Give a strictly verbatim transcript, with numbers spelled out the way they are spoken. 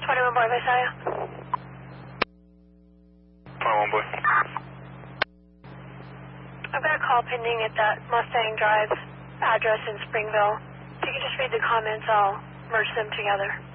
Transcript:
twenty-one boy, Visalia. twenty-one boy. I've got a call pending at that Mustang Drive address in Springville. If you could just read the comments, I'll merge them together.